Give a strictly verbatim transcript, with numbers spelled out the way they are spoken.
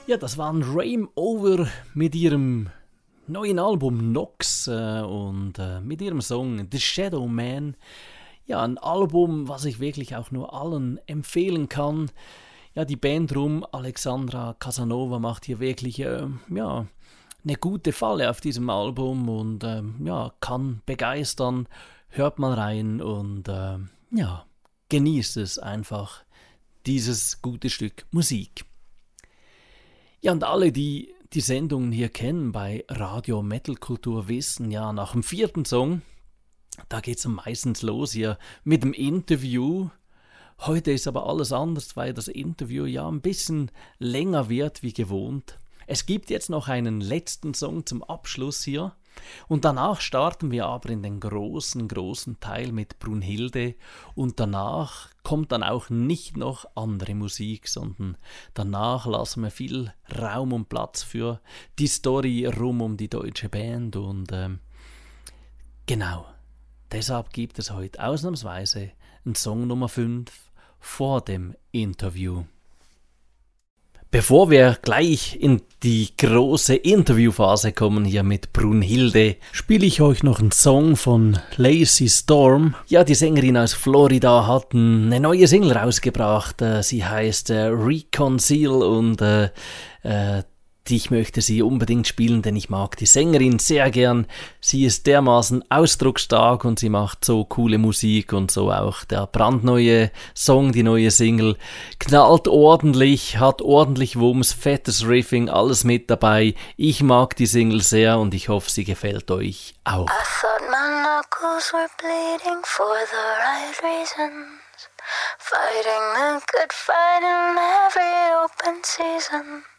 Ja, das waren Rame Over mit ihrem neuen Album Nox äh, und äh, mit ihrem Song The Shadow Man. Ja, ein Album, was ich wirklich auch nur allen empfehlen kann. Ja, die Band rum, Alexandra Casanova, macht hier wirklich äh, ja, eine gute Falle auf diesem Album und äh, ja, kann begeistern. Hört mal rein und äh, ja, genießt es einfach, dieses gute Stück Musik. Ja, und alle, die die Sendungen hier kennen bei Radio Metal Kultur, wissen ja, nach dem vierten Song, da geht es meistens los hier mit dem Interview. Heute ist aber alles anders, weil das Interview ja ein bisschen länger wird wie gewohnt. Es gibt jetzt noch einen letzten Song zum Abschluss hier. Und danach starten wir aber in den großen, großen Teil mit Brunhilde und danach kommt dann auch nicht noch andere Musik, sondern danach lassen wir viel Raum und Platz für die Story rum um die deutsche Band und ähm, genau, deshalb gibt es heute ausnahmsweise einen Song Nummer fünf vor dem Interview. Bevor wir gleich in die große Interviewphase kommen hier mit Brunhilde, spiele ich euch noch einen Song von Lacey Storm. Ja, die Sängerin aus Florida hat eine neue Single rausgebracht. Sie heißt äh, Reconcile und äh, äh, ich möchte sie unbedingt spielen, denn ich mag die Sängerin sehr gern. Sie ist dermaßen ausdrucksstark und sie macht so coole Musik und so auch der brandneue Song, die neue Single. Knallt ordentlich, hat ordentlich Wumms, fettes Riffing, alles mit dabei. Ich mag die Single sehr und ich hoffe, sie gefällt euch auch. I thought my knuckles were bleeding for the right reasons. Fighting the good fight in every open season.